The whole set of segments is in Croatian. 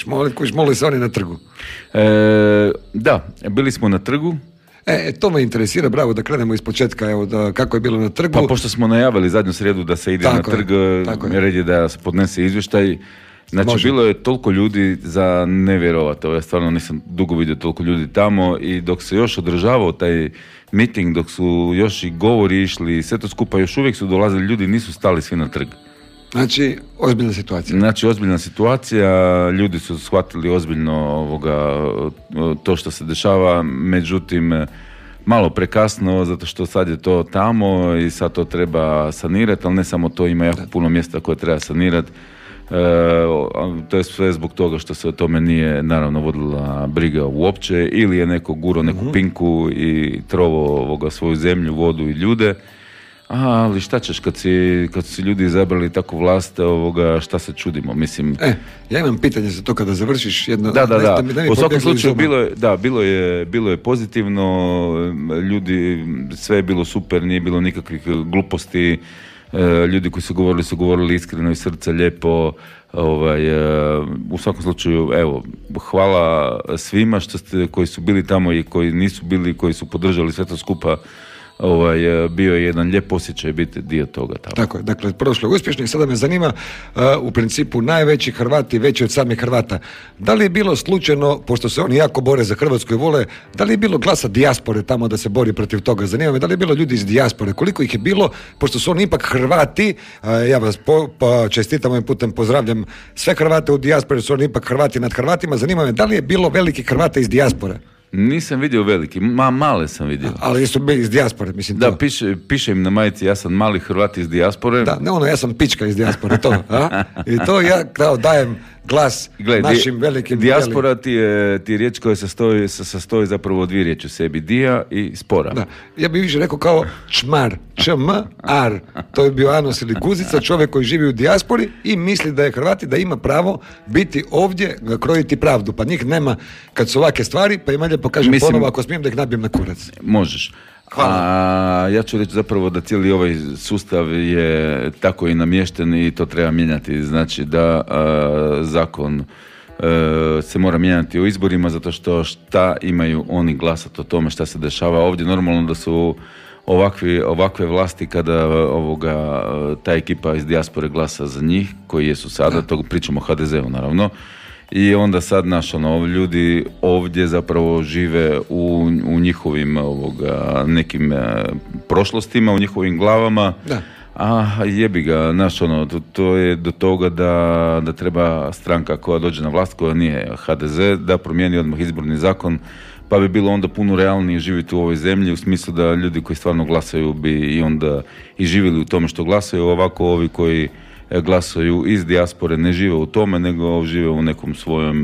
Moli se oni na trgu. Da, bili smo na trgu. To me interesira, bravo, da krenemo iz početka, kako je bilo na trgu. Pa pošto smo najavili zadnju srijedu da se ide na trg, red je da se podnese izvještaj. Znači, bilo je toliko ljudi za nevjerovato. Ja stvarno nisam dugo vidio toliko ljudi tamo i dok se još održavao taj miting, dok su još i govori išli, sve to skupa, još uvijek su dolazili ljudi, nisu stali svi na trg. Znači, ozbiljna situacija, ljudi su shvatili ozbiljno to što se dešava, međutim, malo prekasno, zato što sad je to tamo i sad to treba sanirati, ali ne samo to, ima jako puno mjesta koje treba sanirati. To je sve zbog toga što se o tome nije naravno vodila briga uopće, ili je neko gurao neku pinku i trovao svoju zemlju, vodu i ljude. Ali šta ćeš kad su ljudi izabrali takvu vlast, šta se čudimo, mislim. Ja imam pitanje za to kada završiš jedno. Da. U svakom slučaju bilo je pozitivno, ljudi, sve je bilo super, nije bilo nikakvih gluposti. Ljudi koji su govorili iskreno iz srca, lijepo. U svakom slučaju, hvala svima koji su bili tamo i koji nisu bili, koji su podržali sve to skupa. Bio je jedan lijep osjećaj biti dio toga tamo. Tako je, dakle, prošlo je uspješno i sada me zanima, u principu najveći Hrvati, veći od samih Hrvata. Da li je bilo slučajno, pošto se oni jako bore za Hrvatsku i vole, da li je bilo glasa dijaspore tamo da se bori protiv toga? Zanima me, da li je bilo ljudi iz dijaspore? Koliko ih je bilo, pošto su oni ipak Hrvati, ja vas čestitam ovim putem, pozdravljam sve Hrvate u dijaspori, su oni ipak Hrvati nad Hrvatima. Zanima me, da li je bilo veliki Hrvata iz dijaspore? Nisam vidio veliki, male sam vidio. Ali jesu bili iz dijaspore, mislim. Da, piše im na majici, ja sam mali Hrvat iz dijaspore. Da, ne ja sam pička iz dijaspore, to. I to ja dajem glas našim velikim. Dijaspora ti je riječ koja se sastoji zapravo od dvije riječi u sebi, dija i spora. Da, ja bih više rekao kao čmar, čm-ar. To je bio anos ili guzica, čovjek koji živi u dijaspori i misli da je Hrvati, da ima pravo biti ovdje, krojiti pravdu. Pa njih nema kad su ovake stvari, pa im dalje pokažem ponovo, ako smijem da ih nabijem na kurac. Možeš. Ja ću reći zapravo da cijeli ovaj sustav je tako i namješten i to treba mijenjati. Znači da zakon se mora mijenjati u izborima, zato što šta imaju oni glasati o tome šta se dešava ovdje. Normalno da su ovakve vlasti kada ta ekipa iz dijaspore glasa za njih, koji jesu sada, to pričamo o HDZ-u naravno. I onda sad ljudi ovdje zapravo žive u njihovim nekim prošlostima, u njihovim glavama. Da. A jebi ga, to je do toga da treba stranka koja dođe na vlast, koja nije HDZ, da promijeni odmah izborni zakon, pa bi bilo onda puno realnije živjeti u ovoj zemlji, u smislu da ljudi koji stvarno glasaju bi i onda i živjeli u tome što glasaju. Ovako ovi koji glasaju iz dijaspore ne žive u tome, nego žive u nekom svojoj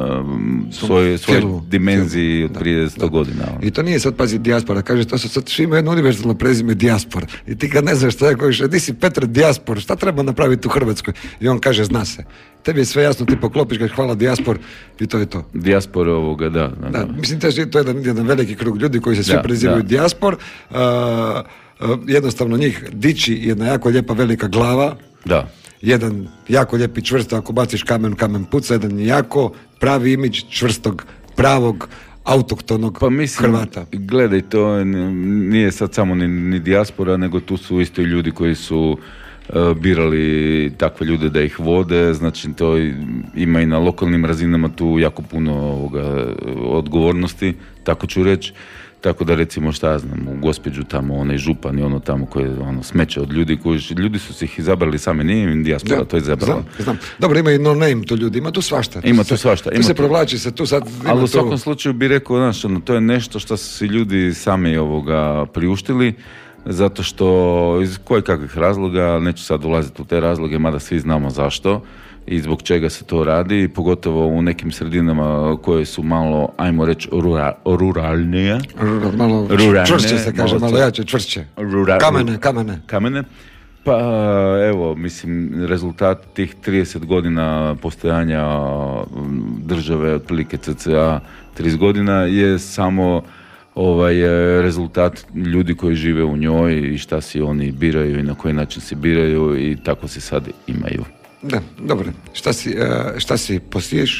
dimenziji od prije 100 godina. I to nije sad, pazi, dijaspora, kaže, to su sad svi imaju jedno univerzalno prezime dijaspor. I ti kad ne znaš šta je kojiš, di si Petar dijaspor, šta treba napraviti u Hrvatskoj? I on kaže, zna se. Tebi je sve jasno, ti poklopiš, kaže, hvala dijaspor, i to je to. Dijaspor da. Mislim, to je jedan veliki krug ljudi koji se svi prezivaju dijaspor. Jednostavno njih diči jedna jako lijepa velika glava. Da. Jedan jako lijepi čvrsto, ako baciš kamen puca, jedan jako pravi imidž čvrstog, pravog, autohtonog Hrvata. Gledaj, to nije sad samo ni dijaspora, nego tu su isto i ljudi koji su birali takve ljude da ih vode, znači to ima i na lokalnim razinama tu jako puno odgovornosti, tako ću reći. Tako da recimo šta znam, u Gospiću tamo onaj župan i tamo koje smeće od ljudi koji ljudi su ih izabrali sami, nije im dijaspora to izabrala. Znam. Dobro, ima i no name to ljudi, ima tu svašta. Tu se provlači se tu sad. Ali u svakom slučaju bi rekao, to je nešto što su si ljudi sami priuštili, zato što iz kojekakvih razloga, neću sad ulaziti u te razloge, mada svi znamo zašto i zbog čega se to radi, pogotovo u nekim sredinama koje su malo, ajmo reći, ruralnije. Malo čvršće se kaže, malo jače, čvršće. Kamene. Pa evo, mislim, rezultat tih 30 godina postojanja države, otprilike cca 30 godina, je samo rezultat ljudi koji žive u njoj i šta si oni biraju i na koji način si biraju i tako si sad imaju. Da, dobro. Šta si posiješ?